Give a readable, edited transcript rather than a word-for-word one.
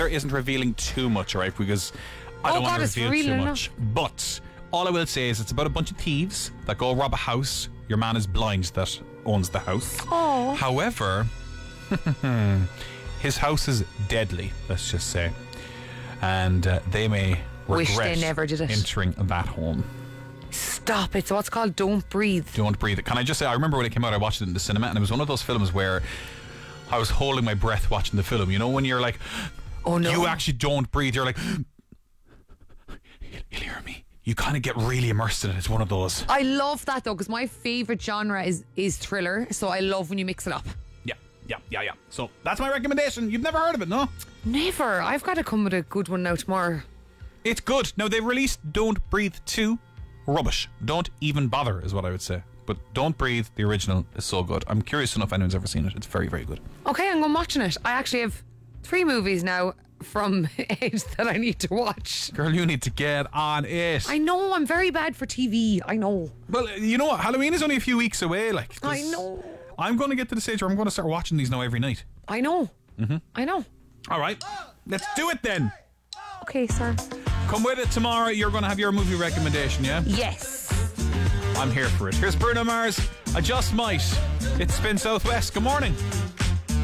trailer isn't revealing too much, right? Because I don't want to reveal too much. But all I will say is it's about a bunch of thieves that go rob a house. Your man is blind that owns the house. Oh. However, his house is deadly, let's just say. And they may Wish regret they never did it. entering that home. Stop it. So what's called Don't Breathe. Don't Breathe. Can I just say, I remember when it came out, I watched it in the cinema, and it was one of those films where I was holding my breath watching the film. You know, when you're like, oh no, you actually don't breathe. You're like, he'll hear me. You kind of get really immersed in it. It's one of those. I love that though, because my favourite genre is thriller, so I love when you mix it up. Yeah. So that's my recommendation. You've never heard of it, no? Never. I've got to come with a good one now tomorrow. It's good. Now, they released Don't Breathe 2. Rubbish. Don't even bother is what I would say. But Don't Breathe, the original, is so good. I'm curious to know if anyone's ever seen it. It's very, very good. Okay, I'm going watching it. I actually have 3 movies now from age that I need to watch. Girl, you need to get on it. I know, I'm very bad for TV. I know. Well, you know what? Halloween is only a few weeks away. I know. I'm going to get to the stage where I'm going to start watching these now every night. I know. I know. All right. Let's do it then. Okay, sir. Come with it tomorrow. You're going to have your movie recommendation, yeah? Yes. I'm here for it. Here's Bruno Mars. I Just Might. It's Spin Southwest. Good morning.